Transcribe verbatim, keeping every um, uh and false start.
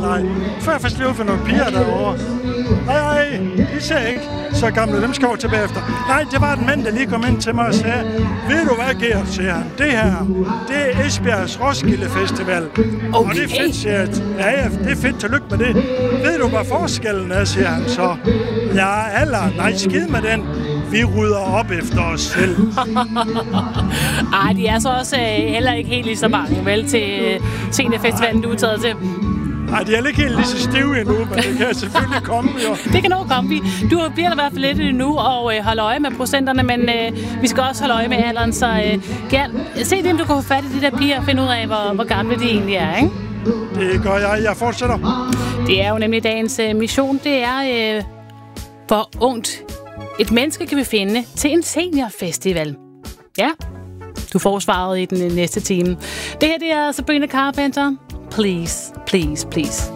nej. For jeg faktisk lige ud for nogle piger derovre. Nej, nej, de ser ikke så gamle, dem skal over tilbage efter. Nej, det var den mand, der lige kom ind til mig og sagde, ved du hvad, Gert, siger han, det her, det er Esbjergs Roskilde Festival. Okay. Og det er fedt, siger jeg. Ja, ja, det er fedt, tillykke med det. Ved du, hvad forskellen er, siger han så. Ja, eller, nej, skid med den. Vi rydder op efter os selv. Ej, de er så også øh, heller ikke helt lige så mange, vel, til øh, Seniorfestivalen, du er taget til. Nej, de er ikke helt lige så stive endnu, men det kan selvfølgelig komme, jo. Det kan nok komme. Du bliver der i hvert fald lidt endnu og øh, holde øje med procenterne, men øh, vi skal også holde øje med alderen, så øh, Gert, se det, om du kan få fat i de der piger og finde ud af, hvor, hvor gamle de egentlig er, ikke? Det gør jeg. Jeg fortsætter. Det er jo nemlig dagens øh, mission. Det er, øh, hvor ungt et menneske kan vi finde til en seniorfestival. Ja, du får svaret i den næste time. Det her, det er Sabrina Carpenter. Please, please, please.